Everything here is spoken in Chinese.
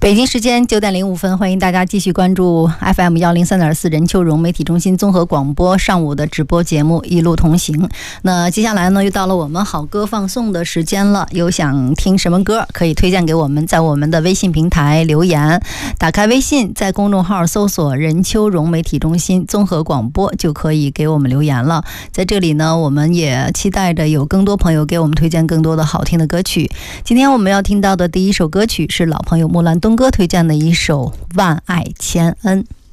北京时间9点05分，欢迎大家继续关注 FM 103.4任秋荣媒体中心综合广播上午的直播节目一路同行。那接下来呢，又到了我们好歌放送的时间了，有想听什么歌可以推荐给我们，在我们的微信平台留言，打开微信，在公众号搜索任秋荣媒体中心综合广播就可以给我们留言了。在这里呢，我们也期待着有更多朋友给我们推荐更多的好听的歌曲。今天我们要听到的第一首歌曲是老朋友木兰东哥推荐的一首《万爱千恩》。